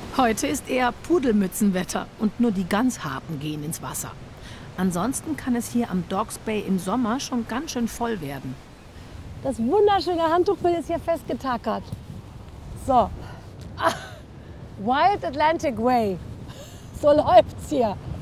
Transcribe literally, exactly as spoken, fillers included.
Heute ist eher Pudelmützenwetter und nur die ganz Harten gehen ins Wasser. Ansonsten kann es hier am Dogs Bay im Sommer schon ganz schön voll werden. Das wunderschöne Handtuchbild ist hier festgetackert. So. Ah, Wild Atlantic Way. So läuft's hier.